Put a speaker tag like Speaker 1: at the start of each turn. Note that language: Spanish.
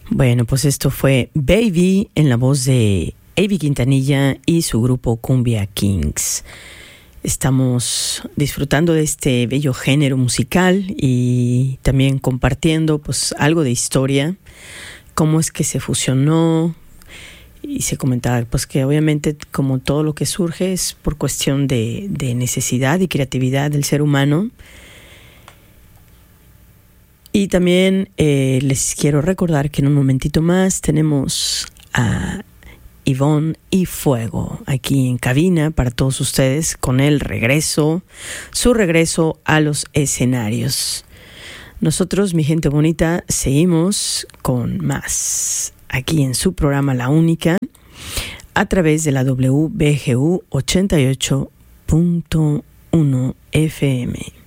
Speaker 1: Bueno, pues esto fue Baby en la voz de Avi Quintanilla y su grupo Cumbia Kings. Estamos disfrutando de este bello género musical y también compartiendo pues algo de historia, cómo es que se fusionó, y se comentaba pues que obviamente como todo lo que surge es por cuestión de necesidad y creatividad del ser humano. Y también les quiero recordar que en un momentito más tenemos a Ivonne y Fuego aquí en cabina para todos ustedes con su regreso a los escenarios. Nosotros, mi gente bonita, seguimos con más aquí en su programa La Única a través de la WBGU 88.1 FM.